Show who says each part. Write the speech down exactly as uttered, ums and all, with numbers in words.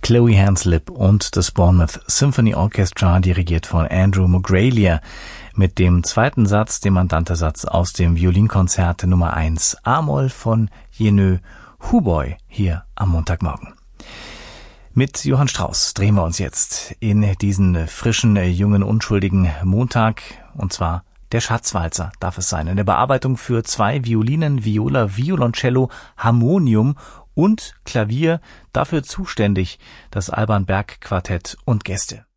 Speaker 1: Chloe Hanslip und das Bournemouth Symphony Orchestra, dirigiert von Andrew Mogralia, mit dem zweiten Satz, dem Andante-Satz aus dem Violinkonzert Nummer eins A-Moll von Jenő Huboy, hier am Montagmorgen. Mit Johann Strauss drehen wir uns jetzt in diesen frischen, jungen, unschuldigen Montag, und zwar der Schatzwalzer darf es sein. Eine Bearbeitung für zwei Violinen, Viola, Violoncello, Harmonium und Klavier, dafür zuständig das Alban Berg Quartett und Gäste.